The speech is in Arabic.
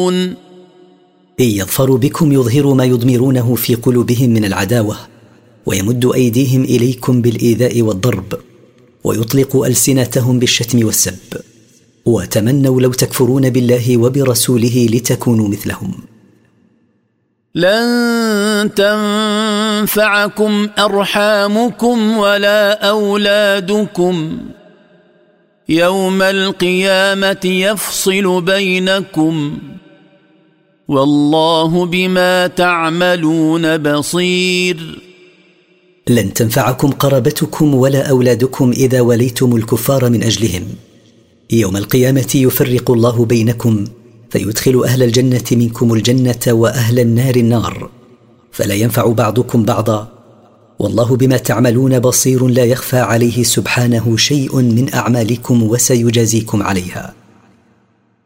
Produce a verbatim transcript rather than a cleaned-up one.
إن يظفروا بكم يظهروا ما يضمرونه في قلوبهم من العداوة، ويمد أيديهم إليكم بالإيذاء والضرب، ويطلق ألسنتهم بالشتم والسب، وتمنوا لو تكفرون بالله وبرسوله لتكونوا مثلهم. لن تنفعكم أرحامكم ولا أولادكم يوم القيامة يفصل بينكم والله بما تعملون بصير. لن تنفعكم قرابتكم ولا أولادكم إذا وليتم الكفار من أجلهم. يوم القيامة يفرق الله بينكم، فيدخل أهل الجنة منكم الجنة وأهل النار النار، فلا ينفع بعضكم بعضا، والله بما تعملون بصير لا يخفى عليه سبحانه شيء من أعمالكم وسيجازيكم عليها.